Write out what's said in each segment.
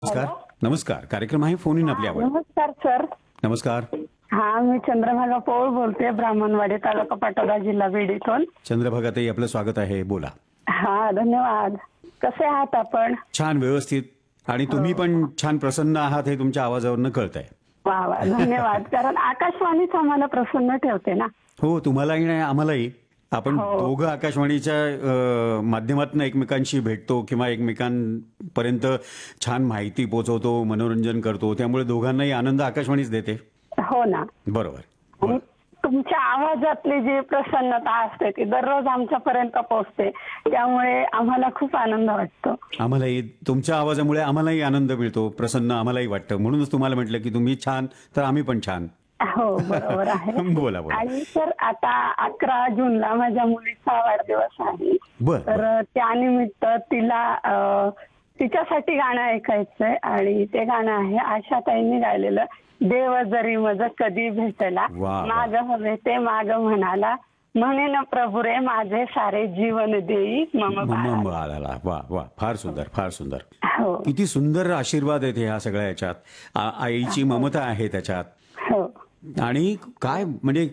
नमस्कार. हॅलो. नमस्कार. कार्यक्रम आहे फोन इन आपली आवड. नमस्कार सर. नमस्कार. हा, मी चंद्रभागा पौळ बोलते, ब्राह्मणवाडी, तालुका पाटोदा, जिल्हा बीड इथून. चंद्रभागाताई, आपलं स्वागत आहे. बोला. हा, धन्यवाद. कसे आहात आपण? छान, व्यवस्थित. आणि तुम्ही पण छान प्रसन्न आहात हे तुमच्या आवाजावरनं कळतंय. वा वा, धन्यवाद. कारण आकाशवाणीच आम्हाला प्रसन्न ठेवते ना. हो, तुम्हालाही आणि आम्हालाही. आपण हो. दोघं आकाशवाणीच्या माध्यमातून एकमेकांशी भेटतो किंवा एकमेकांपर्यंत छान माहिती पोहोचवतो, मनोरंजन करतो. त्यामुळे दोघांनाही आनंद आकाशवाणीच देते. हो ना. बरोबर. आणि तुमच्या आवाजातली जी प्रसन्नता असते ती दररोज आमच्यापर्यंत पोहोचते. त्यामुळे आम्हाला खूप आनंद वाटतो. आम्हालाही तुमच्या आवाजामुळे आम्हालाही आनंद मिळतो, प्रसन्न आम्हालाही वाटतं. म्हणूनच तुम्हाला म्हटलं की तुम्ही छान तर आम्ही पण छान. हो, बरोबर आहे. बोला बोला. आणि सर, आता 11 जूनला माझ्या मुलीचा वाढदिवस आहे. बर. तर त्यानिमित्त तिला तिच्यासाठी गाणं ऐकायचंय आणि ते गाणं आहे आशाताईंनी गायलेलं, देव जरी मज कधी भेटला, वा, वा. माग हवे ते माग म्हणाला, म्हणेन प्रभू रे माझे सारे जीवन देई मम बाळा. बाळाला. वा वा, फार सुंदर, फार सुंदर. हो किती सुंदर आशीर्वाद आहेत ह्या सगळ्या याच्यात. आईची ममता आहे त्याच्यात. हो आणि काय म्हणजे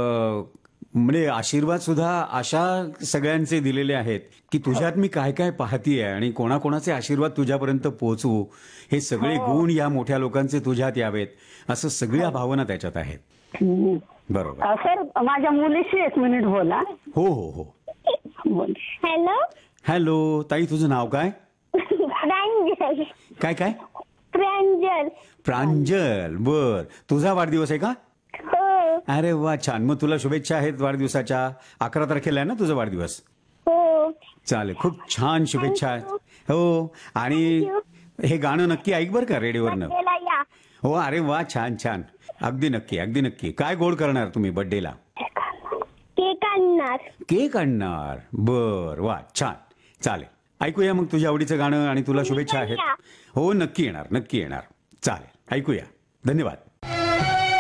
म्हणजे आशीर्वाद सुद्धा अशा सगळ्यांचे दिलेले आहेत की तुझ्यात मी काय काय पाहतीये आणि कोणाकोणाचे आशीर्वाद तुझ्यापर्यंत पोहोचवू, हे सगळे गुण या मोठ्या लोकांचे तुझ्यात यावेत, असं सगळ्या भावना त्याच्यात आहेत. हम्म. बरोबर. सर, माझ्या मुलीशी 1 मिनिट बोला. हो हो हो. बोल. हॅलो. हॅलो ताई, तुझं नाव काय? प्रांजल. काय काय? प्रांजल. प्रांजल. बर. तुझा वाढदिवस आहे का? हो अरे वा, छान. मग तुला शुभेच्छा आहेत वाढदिवसाच्या. 11 तारखेला आहे ना तुझा वाढदिवस? हो. चालेल, खूप छान शुभेच्छा आहेत. हो. आणि हे गाणं नक्की ऐक बरं का रेडिओवरनं. या. हो. अरे वा, छान छान. अगदी नक्की, अगदी नक्की. काय गोड करणार तुम्ही बर्थडेला? केक आणणार. केक आणणार. बर. वा, छान. चालेल, ऐकूया मग तुझ्या आवडीचं गाणं आणि तुला शुभेच्छा आहेत. हो, नक्की येणार, नक्की येणार. चालेल, ऐकूया. धन्यवाद.